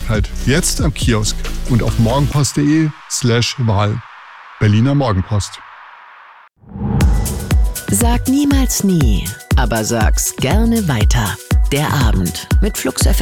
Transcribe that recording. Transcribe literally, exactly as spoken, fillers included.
Wahlentscheid jetzt am Kiosk und auf morgenpost.de slash Wahl. Berliner Morgenpost. Sag niemals nie, aber sag's gerne weiter. Der Abend mit Flux F M.